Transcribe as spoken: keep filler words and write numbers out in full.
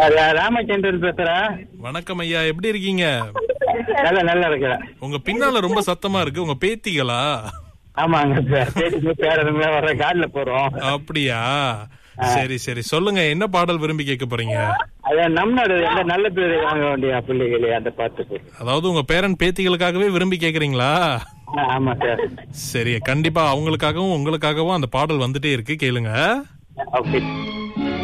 Sir Ramachandran பேசுறேன். வணக்கம் ஐயா, எப்படி இருக்கீங்க? நல்லா நல்லா இருக்கிறேன். உங்க பின்னால ரொம்ப சத்தமா இருக்கு. உங்க பேத்திகளா? ஆமாங்க சார், பேருக்கு பேரனுங்களா வர்ற கார்ல போறோம். அப்படியா? சரி சரி, சொல்லுங்க, என்ன பாடல் விரும்பி கேட்க போறீங்க? அதான் நம்மளோட எந்த நல்ல பேர் வாங்க வேண்டிய பிள்ளைகளே அந்த பாட்டுக்கு. அதாவது உங்க பேரன் பேத்திகளுக்காகவே விரும்பி கேக்குறீங்களா? ஆமா சார். சரி, கண்டிப்பா அவங்களுக்காகவும் உங்களுக்காகவும் அந்த பாடல் வந்துட்டே இருக்கு, கேளுங்க. ஓகே.